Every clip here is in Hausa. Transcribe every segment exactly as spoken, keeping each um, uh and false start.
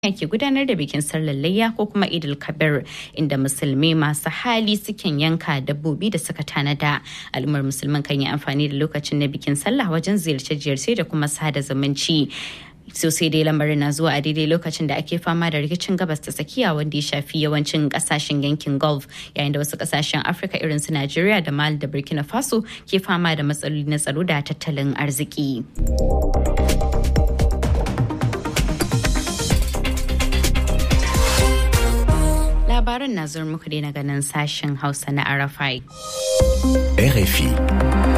ke gudanar da bikin sallar layya ko kuma Idil Kabir, inda musulmai masu hali sukan yanka dabbobi da suka tanada. Al'ummar musulman kan yi amfani da lokacin na bikin sallah wajen ziyarce-ziyarce da kuma sada zumunci. Sosai dai lamarin na zuwa a daidai lokacin da ake fama da rikicin gabas ta tsakiya wanda ya shafi yawancin kasashen yankin Gulf, yayin da wasu kasashen Afirka irin su Najeriya da Mali da Burkina Faso ke fama da matsaloli na tsaro da tattalin arziki. Labaran na zuwa muku dai na ganin sashen Hausa na Arafai. R F I.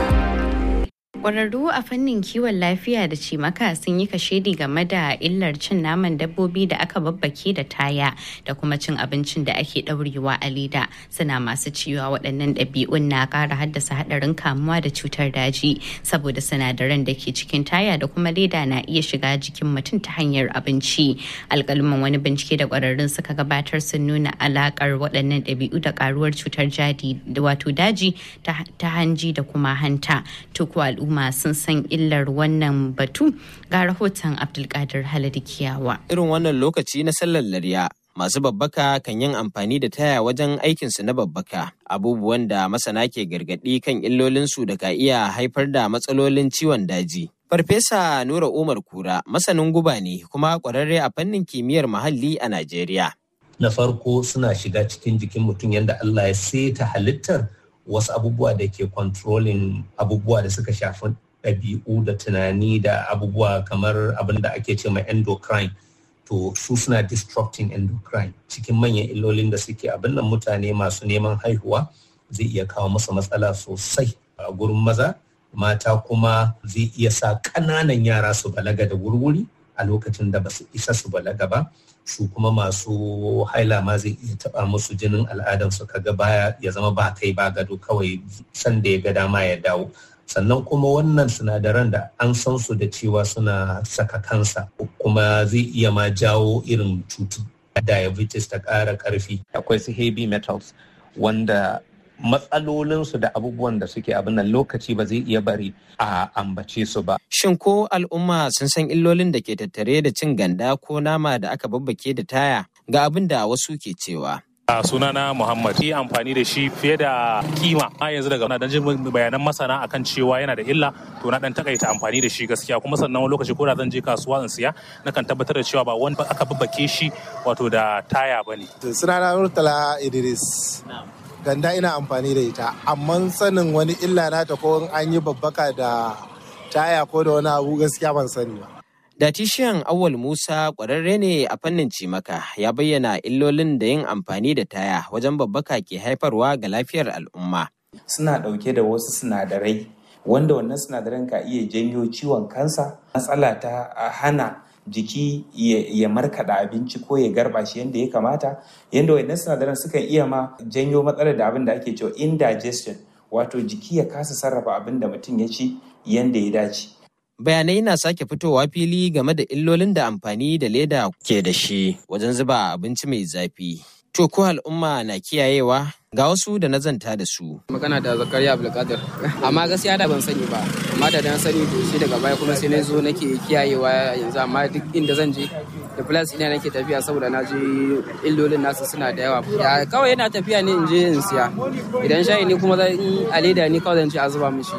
Ƙwararru a fannin kiwon lafiya da cimaka sun yi kashedi game da illar cin naman dabbobi da aka babbake da taya da kuma cin abincin da ake ɗaurewa a leda, suna masu cewa waɗannan ɗabi'un na ƙara haddasa haɗarin kamuwa da cutar daji saboda sinadaran da ke cikin taya da kuma leda na iya shiga jikin mutum ta hanyar abinci. Alƙaluman wani bincike da ƙwararrun suka gabatar sun nuna alaƙar waɗannan ɗabi'u da ƙaruwar cutar jadi wato daji ta hanji da kuma hanta. Tuku al'umma sun san illar wannan batu, ga rahoton Abdulkadir Haladu Kiyawa. Irin wannan lokaci na sallar Layya, masu babbaka kan yin amfani da taya wajen aikinsu na babbaka, abubuwan da masana ke gargaɗi kan illolinsu da ka iya haifar da matsalolin ciwon daji. Farfesa Nura Umar Kura masanin guba ne kuma ƙwararre a fannin kimiyyar muhalli a Najeriya. Na farko suna shiga cikin jikin mutum yadda Allah ya seta halittar wasu abubuwa da ke controlling abubuwa da suka shafi ɗabi'u da tunani da abubuwa kamar abin da ake ce mai endocrine, to su suna disrupting endocrine. Cikin manyan illolin da suke abin nan mutane masu neman haihuwa zai iya kawo masa matsala sosai a gurin maza, mata kuma zai iya sa ƙananan yara su balaga da wurwuri a lokacin da ba su isa su balaga ba. Su kuma masu haila ma zai iya taɓa musu jinin al'adansu kaga baya ya zama ba kai ba gado, kawai san da ya ga dama ya dawo. Sannan kuma wannan sinadaran da an san su da cewa suna saka kansa kuma zai iya ma jawo irin cutar diabetes ta ƙara ƙarfi. Akwai su heavy metals wanda matsalolinsu da abubuwan da suke abin nan lokaci ba zai iya bari a ambace su ba. Shin ko al'umma sun san illolin da ke tattare da cin ganda ko nama da aka babbake da taya? Ga abin da wasu ke cewa. A sunana Muhammad, yi amfani da shi fiye da kima. A yanzu daga na dan jin bayanan masana akan cewa yana da illa, to na dan takaita amfani da shi gaskiya. Kuma sannan wani lokaci ko da zan je kasuwa in siya, nakan tabbatar da cewa ba wani aka babbake shi wato da taya bane. Sunana Murtala Idris. Ganda ina amfani da ita, amma sanin wani illa nata ko an yi babbaka da taya ko da wani abu gaskiya ban sani ba. Datishiyan Awwal Musa ƙwararre ne a fannin cimaka, ya bayyana illolin da yin amfani da taya wajen babbaka ke haifarwa ga lafiyar al'umma. Suna ɗauke da wasu sinadarai wanda wannan sinadaran ka iya janyo ciwon kansa, matsala ta hana jiki ya markaɗa abinci ko ya garba shi yadda ya kamata, yadda wannan sinadaran suka iya ma janyo matsalar da abin da ake cewa indigestion, wato jiki ya kasa sarrafa abin da mutum ya ci yadda ya dace. Bayanai na sake fitowa fili game da illolin da amfani da leda ke da shi wajen zuba abinci mai zafi. To ko al'umma na kiyayewa? Ga wasu da na zanta da su. Magana da Zakariya Abdulkadir. Amma gaskiya da ban sani ba. Amma da na sani to sai daga baya kuma sai na zo nake kiyayewa yanzu, amma duk inda zan je da plus ina nake tafiya saboda na je illolin nasu suna da yawa. Ya kawai yana tafiya ne in je in siya. Idan shayi ne kuma zan a leda ne kawai zan ce a zuba mishi.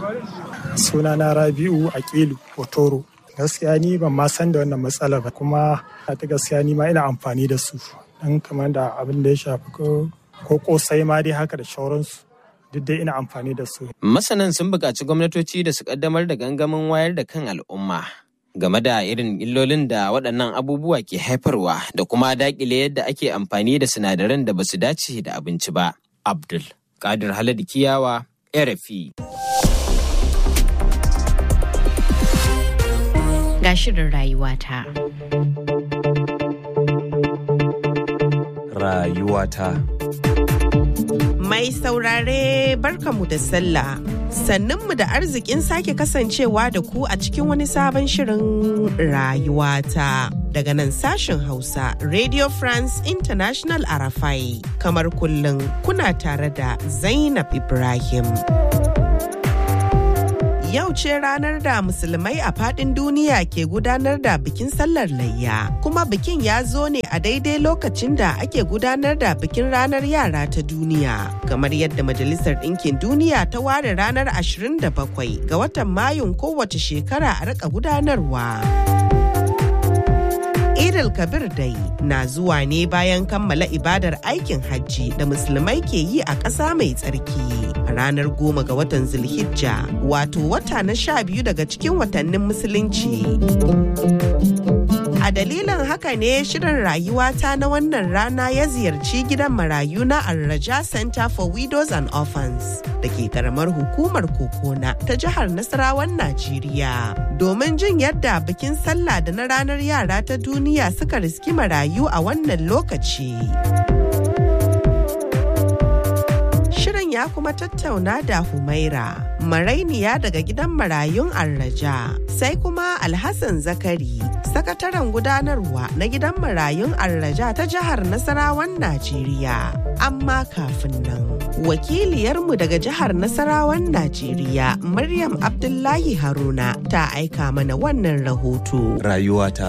Sunana Rabi'u Aqilu Otoro. Gaskiya ni ban ma san da wannan matsala ba, kuma ta gaskiya ni ma ina amfani da su. Dan kamar da abin da ya shafi ko ko kosai ma dai haka da shauransu, duk dai ina amfani da su. Masanan sun buƙaci gwamnatoci da su kaddamar da gangamin wayar da kan al'umma game da irin illolin da waɗannan abubuwa ke haifarwa da kuma daƙile yadda ake amfani da sinadaran da ba su dace da abinci ba. Abdul Kadir Haladu Kiyawa, R F I. Ga shirin rayuwata. Rayuwata. Mai saurare barkamu da sallah. Sannunmu da arzikin sake kasancewa da ku a cikin wani sabon shirin rayuwata. Daga nan sashen Hausa, Radio France International Arafai. Kamar kullum kuna tare da Zainab Ibrahim. Yau ce ranar da musulmai a faɗin duniya ke gudanar da bikin sallar layya, kuma bikin ya zo ne a daidai lokacin da ake gudanar da bikin ranar yara ta duniya. Kamar yadda Majalisar Ɗinkin Duniya ta ware ranar ashirin da bakwai ga watan Mayun kowace shekara a rika gudanarwa. Idil Kabir dai na zuwa ne bayan kammala ibadar aikin hajji da musulmai ke yi a ƙasa mai tsarki a ranar goma ga watan Zulhijja, wato wata na sha biyu daga cikin watannin musulunci. A dalilin haka ne shirin rayuwata na wannan rana ya ziyarci gidan marayu na Al-Raja Center for Widows and Orphans da ke karamar hukumar Kokona ta jihar Nasarawan Najeriya. Domin jin yadda bikin sallah da na ranar yara ta duniya suka riski marayu a wannan lokaci. Shirin ya kuma tattauna da Humaira, marainiya daga gidan marayun Al-Raja, sai kuma Alhassan Zakari, sakataren gudanarwa na gidan marayun Al-Raja ta jihar Nasarawan Najeriya. Amma kafin nan, wakiliyarmu daga jihar Nasarawan Najeriya, Maryam Abdullahi Haruna, ta aika mana wannan rahoto. Rayuwata.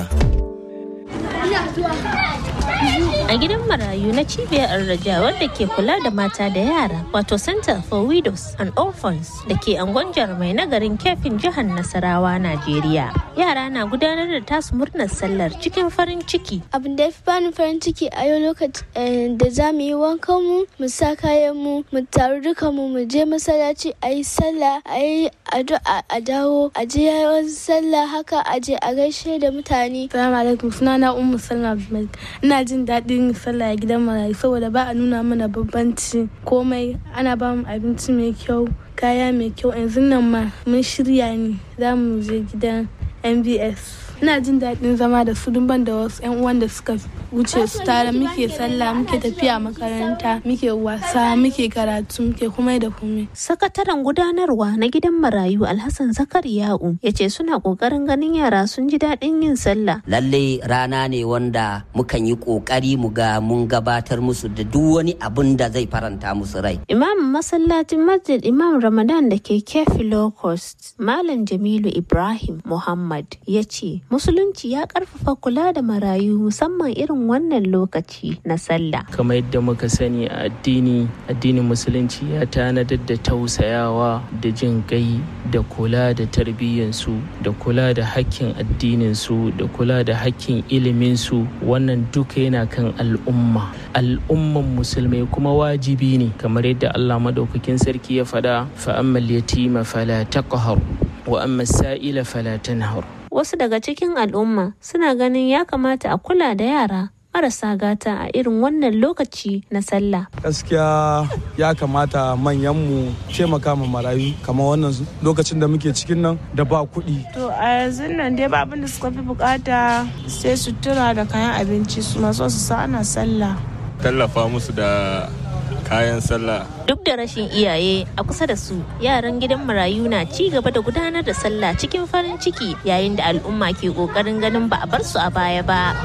A gidan marayu na cibiyar Al-Raja wadda ke kula da mata da yara, wato Center for Widows and Orphans da ke angon Jarmai na garin Kefin jihar Nasarawa, Najeriya. Yara na gudanar da tasu murnar sallar cikin farin ciki. Abin da ya fi bani farin ciki a yau lokacin da za mu yi wankan mu, mu sa kayan mu, mu taru duka mu, mu je masallaci a yi sallah, a yi addu'a, a dawo, a je yawan sallah haka, a je a gaishe da mutane. Assalamu alaikum, sunana Ummu Salma Abdulmalik. Ina jin daɗin sallah a gidan marayu saboda ba a nuna mana bambanci komai, ana ba mu abinci mai kyau, kaya mai kyau. Yanzu nan ma mun shirya ne za mu je gidan M B S. Ina jin daɗin zama da su ban da wasu 'yan uwan da suka wuce su tare, muke sallah, muke tafiya makaranta, muke wasa, muke karatu, muke komai da komai. Sakataren gudanarwa na gidan marayu Alhassan Zakariya'u ya ce suna ƙoƙarin ganin yara sun ji daɗin yin sallah. Lalle rana ne wanda mukan yi ƙoƙari mu ga mun gabatar musu da duk wani abin da zai faranta musu rai. Imam masallacin Masjid Imam Ramadan da ke Kefi Low Cost, Malam Jamilu Ibrahim Muhammad ya ce Musulunci ya karfafa kula da marayu musamman irin wannan lokaci na sallah. Kamar yadda muka sani a addini, addinin Musulunci ya tanadar da tausayawa da jin kai da kula da tarbiyyansu da kula da hakkin addininsu da kula da hakkin iliminsu. Wannan duka yana kan al'umma. Al'umman musulmai kuma wajibi ne kamar yadda Allah madaukakin sarki ya faɗa, fa ammal yatima fala taqhar wa amma sa'ila fala tanhar. Wasu daga cikin al'umma suna ganin ya kamata a kula da yara marasa gata a irin wannan lokaci na sallah. Gaskiya ya kamata manyanmu taimaka ma marayu kamar wannan lokacin da muke cikin nan da ba kuɗi. To a yanzu nan dai ba abin da suka fi bukata sai sutura da kayan abinci, su maso su sa ana sallah. Tallafa musu da kayan sallah. Duk da rashin iyaye a kusa da su, yaran gidan marayu na ci gaba da gudanar da sallah cikin farin ciki yayin da al'umma ke kokarin ganin ba a bar su a baya ba.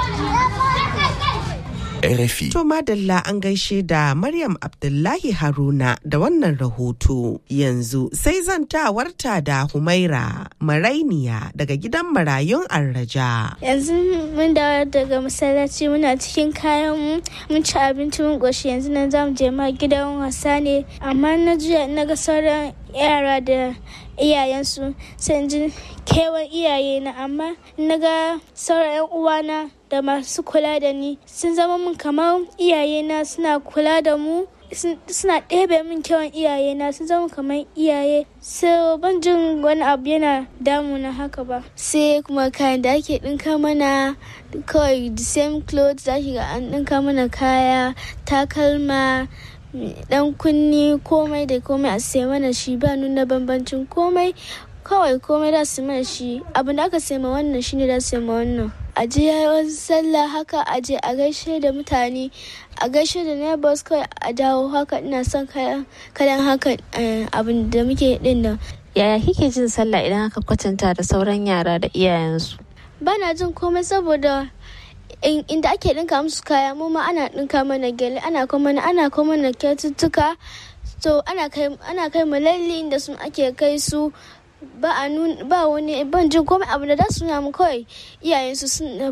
R F I. To madalla an gaishe da Maryam Abdullahi Haruna da wannan rahoto. Yanzu sai zantawarta da Humaira, marainiya daga gidan marayun Al-Raja. Yanzu mun dawo daga masallaci, muna cikin kayan mu, mun ci abinci mun goshi, yanzu nan zamu je ma gidan wasa ne, amma na juya na ga sauran yara da iyayensu sai ji kewan iyaye na, amma na ga sauran yan uwana da masu kula da ni sun zama min kamar iyayena, suna kula da mu, suna ɗebe min kewan iyayena, sun zama kamar iyaye. So ban jin wani abu yana damuna haka ba. Sai kuma kayan da ake ɗinka mana kawai the same clothes, za ki ga an ɗinka mana kaya, takalma, dan kunni, komai da komai a sai mana shi, ba nuna bambancin komai, kawai komai da su mana shi. Abin da aka sai ma wannan shine da su ma wannan. A je yawan sallah haka, a je a gaishe da mutane, a gaishe da neighbors, kawai a dawo haka. Ina son kalan haka abin da muke din nan. Yaya kike jin sallah idan aka kwatanta da sauran yara da iyayensu? Bana jin komai saboda inda ake dinka musu kaya, mu ma ana dinka mana gele, ana kuma ana kuma mana kyaututtuka, to ana kai ana kai mu lalle inda sun ake kai su ba a nuna ba wani ban jin komai abu da za su nuna mu kawai iyayensu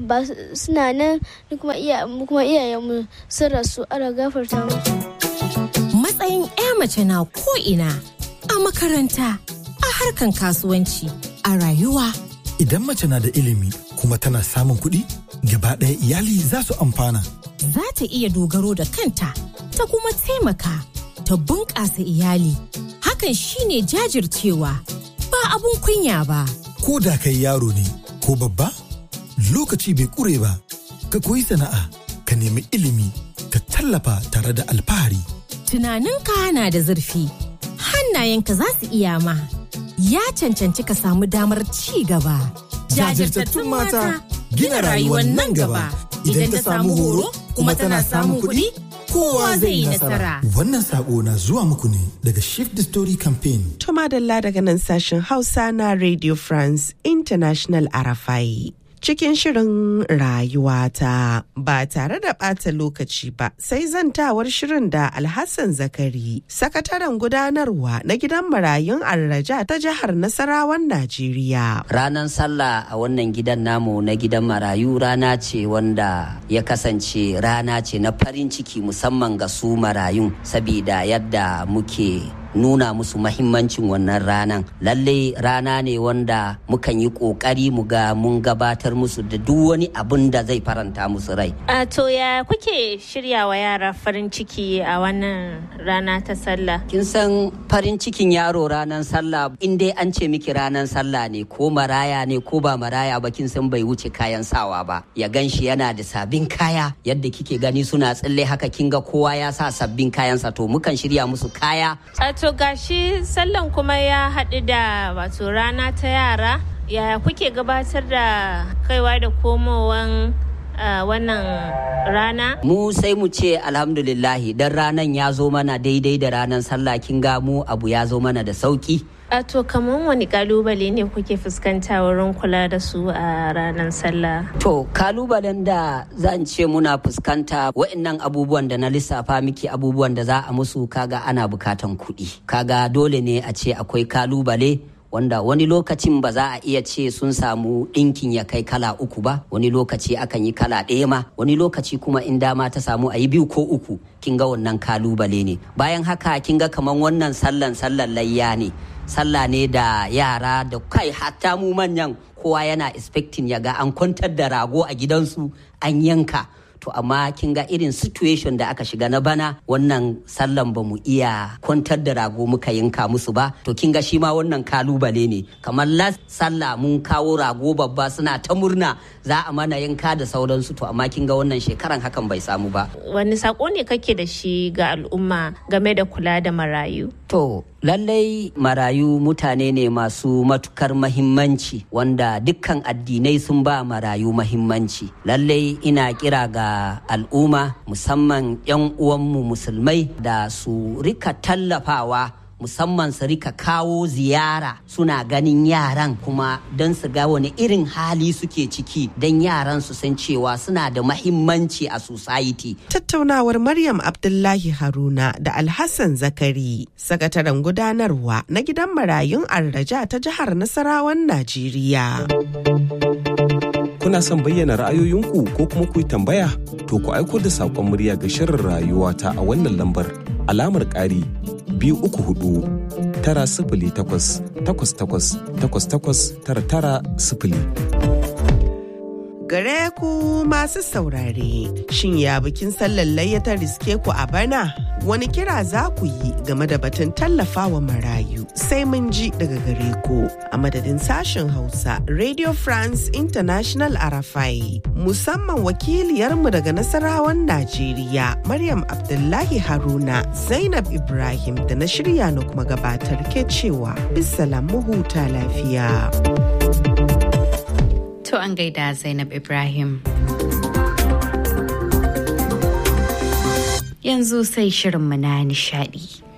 suna nan kuma iyayenmu sun rasu ala gafarta musu. Matsayin 'ya mace na ko'ina a makaranta, a harkan kasuwanci, a rayuwa. Idan mace na da ilimi kuma tana samun kuɗi, gaba ɗaya iyali za su amfana. Za ta iya dogaro da kanta, ta kuma taimaka, ta bunƙasa iyali. Hakan shine jajircewa, ba abun kunya ba. Ko da kai yaro ne ko babba, lokaci bai ƙure ba, ka koyi sana'a, ka nemi ilimi, ka tallafa tare da alfahari. Tunaninka na da zurfi, hannayenka za su iya ma. Ya cancanci ka samu damar ci gaba. Jajirtattun mata gina rayuwar nan gaba. Idan ta samu horo kuma tana samun kuɗi, kowa zai yi nasara. Wannan sako na zuwa muku ne daga Shift the Story Campaign. Tuma Dalla daga nan sashen Hausa na Radio France International Arafai. Cikin shirin rayuwata ba tare da ɓata lokaci ba sai zantawar shirin da Alhassan Zakari, sakataren gudanarwa na gidan marayun Arraja ta jihar Nasarawan Najeriya. Ranar sallah a wannan gidan namu na gidan marayu rana ce wanda ya kasance rana ce na farin ciki musamman ga su marayun sabida yadda muke nuna musu mahimmancin wannan ranan. Lalle rana ne wanda mukan yi kokari mu ga mun gabatar musu da duk wani abin da zai faranta musu rai. A to ya kuke shirya wa yara farin ciki a wannan rana ta sallah? Kin san farin cikin yaro ranar sallah in dai an ce miki ranar sallah ne ko maraya ne ko ba maraya ba kin san bai wuce kayan sawa ba. Ya ganshi yana da sabbin kaya yadda kike gani suna tsalle haka kin ga kowa ya sa sabbin kayansa, to mukan shirya musu kaya. To gashi sallan kuma ya haɗu da wato rana ta yara, yaya kuke gabatar da kaiwa da komowan uh, wannan rana? Mu sai mu ce alhamdulillahi dan ranan ya zo mana daidai da ranar sallah, kin ga mu abu ya zo mana da sauki. A to kaman wani kalubale ne kuke fuskanta wurin kula da su a ranar sallah? To kalubalen da zan ce muna fuskanta wa'annan abubuwan da na lissafa miki, abubuwan da za a musu, kaga ana bukatan kuɗi. Kaga dole ne a ce akwai kalubale wanda wani lokacin ba za a iya ce sun samu ɗinkin ya kai kala uku ba, wani lokaci akan yi kala ɗaya ma, wani lokaci kuma in dama ta samu a yi biyu ko uku, kin ga wannan kalubale ne. Bayan haka kin ga kaman wannan sallan sallan layya ne, sallah ne da yara da kai hatta mu manyan kowa yana expecting ya ga an kwantar da rago a gidansu an yanka. To amma kin ga irin situation da aka shiga na bana, wannan sallan ba mu iya kwantar da rago muka yanka musu ba, to kin ga shi ma wannan kalubale ne. Kamar last sallah mun kawo rago babba suna ta murna za a mana yanka da sauransu, to amma kin ga wannan shekaran hakan bai samu ba. Wani sako ne kake da shi ga al'umma game da kula da marayu? To lallai marayu mutane ne masu matukar mahimmanci wanda dukkan addinai sun ba marayu mahimmanci. Lallai ina kira ga al'umma musamman 'yan uwanmu musulmai da su rika tallafawa, musamman su rika kawo ziyara suna ganin yaran kuma don su ga wani irin hali suke ciki, don yaran su san cewa suna da mahimmanci a society. Tattaunawar Maryam Abdullahi Haruna da Alhassan Zakari, sakataren gudanarwa na gidan marayun Arraja ta jihar Nasarawan Najeriya. Kuna son bayyana ra'ayoyinku ko kuma ku yi tambaya? To ku aiko da saƙon murya ga shirin rayuwata a wannan lambar alamar ƙari biyu uku hudu tara sifili takwas takwas takwas takwas takwas tara tara sifili. Gare ku masu saurare, shin ya bikin sallar layya ta riske ku a bana? Wani kira za ku yi game da batun tallafawa marayu? Sai mun ji daga gare ku. A madadin sashen Hausa, Radio France International Arafai, musamman wakiliyarmu daga Nasarawan Najeriya, Maryam Abdullahi Haruna, Zainab Ibrahim da na shirya na kuma gabatar ke cewa bisalam mu huta lafiya. To an gaida Zainab Ibrahim. Yanzu sai shirinmu na nishadi.